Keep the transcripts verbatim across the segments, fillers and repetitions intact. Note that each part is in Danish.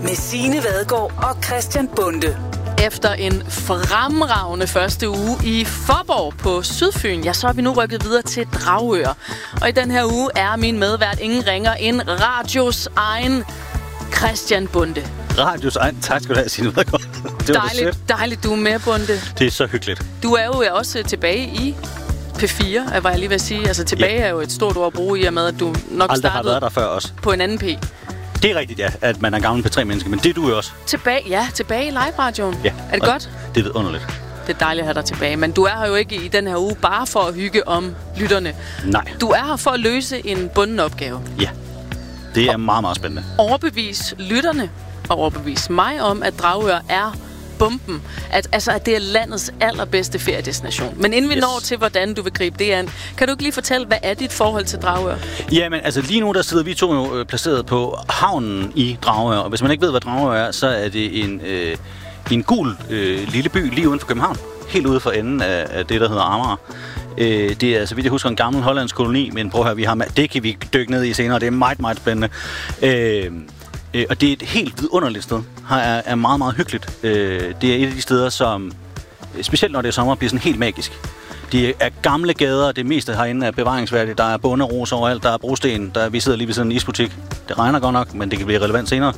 med Signe Vadgaard og Christian Bonde. Efter en fremragende første uge i Fåborg på Sydfyn, ja, så er vi nu rykket videre til Dragør. Og i den her uge er min medvært ingen ringer end radios egen Christian Bonde. Radios egen, tak skal du have, Signe Vadgaard. Dejligt, dejligt, du er med, Bonde. Det er så hyggeligt. Du er jo også tilbage i P fire, var jeg lige ved at sige. Altså tilbage yeah. er jo et stort ord at bruge i og med, at du nok Aldrig startede har været der før også. På en anden P. Det er rigtigt, ja, at man er gammel P tre-menneske, men det er du jo også. Tilbage, ja, tilbage i live-radioen. Ja. Er det godt? Det er vidunderligt. Det er dejligt at have dig tilbage, men du er her jo ikke i den her uge bare for at hygge om lytterne. Nej. Du er her for at løse en bunden opgave. Ja, det er meget, meget spændende. Overbevis lytterne og overbevis mig om, at Dragør er bomben. At, altså, at det er landets allerbedste feriedestination. Men inden vi yes. når til, hvordan du vil gribe det an, kan du ikke lige fortælle, hvad er dit forhold til Dragør? Jamen, altså lige nu, der sidder vi to jo øh, placeret på havnen i Dragør. Og hvis man ikke ved, hvad Dragør er, så er det en, øh, en gul øh, lille by lige uden for København. Helt ude for enden af, af det, der hedder Amager. Øh, det er, så vidt jeg husker, en gammel hollandsk koloni, men prøv at høre, vi har, det kan vi dykke ned i senere. Det er meget, meget spændende. Øh, Øh, og det er et helt vidunderligt sted. Her er, er meget, meget hyggeligt. Øh, det er et af de steder, som, specielt når det er sommer, bliver sådan helt magisk. De er gamle gader, det meste herinde er bevaringsværdigt. Der er bonderos overalt, der er brosten, der er, vi sidder lige ved sådan en isbutik. Det regner godt nok, men det kan blive relevant senere.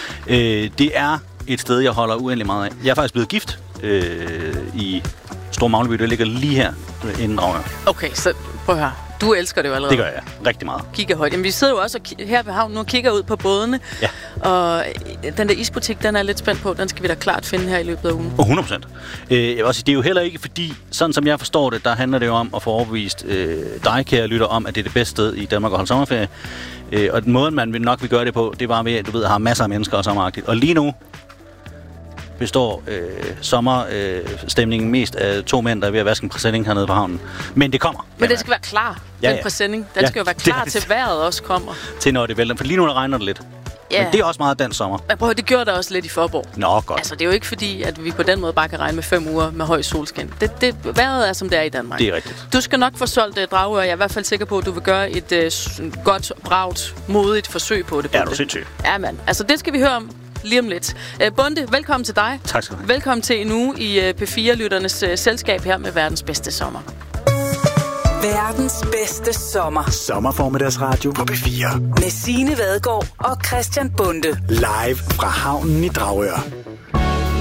Øh, det er et sted, jeg holder uendelig meget af. Jeg er faktisk blevet gift øh, i Store Magleby, der ligger lige her inden Dragør. Okay, så prøv at høre. Du elsker det jo allerede. Det gør jeg rigtig meget. Kigger højt. Jamen, vi sidder jo også her ved havnen nu og kigger ud på bådene. Ja. Og den der isbutik, den er lidt spændt på. Den skal vi da klart finde her i løbet af ugen. hundrede procent. Øh, jeg vil også sige, det er jo heller ikke fordi, sådan som jeg forstår det, der handler det jo om at få overbevist øh, dig, kære lytter, om, at det er det bedste sted i Danmark at holde sommerferie. Øh, og den måde, man nok vil gøre det på, det var ved, at du ved, har masser af mennesker og sommeragtigt. Og lige nu består øh, sommerstemningen øh, mest af to mænd, der er ved at vaske en præsending hernede på havnen. Men det kommer. Men det skal være klar, ja, den ja. præsending. Den ja, skal jo være klar det, til vejret også kommer. Til når det vælter. For lige nu der regner det lidt. Ja. Men det er også meget dansk sommer. Men prøv, det gjorde der også lidt i Fåborg. Nå, godt. Altså, det er jo ikke fordi, at vi på den måde bare kan regne med fem uger med høj solskin. Det, det, vejret er, som det er i Danmark. Det er rigtigt. Du skal nok få solgt uh, Dragør. Jeg er i hvert fald sikker på, at du vil gøre et uh, godt, bragt, modigt forsøg på det. Ja, du er sindssygt. Ja, mand. Altså, det skal vi høre om lige om lidt. Uh, Bonde, velkommen til dig. Tak skal du have. Velkommen til en uge i uh, P fire-lytternes uh, selskab her med verdens bedste sommer. Verdens bedste sommer. Sommerformiddagsradio på P fire. Med Signe Vadgaard og Christian Bonde. Live fra havnen i Dragør.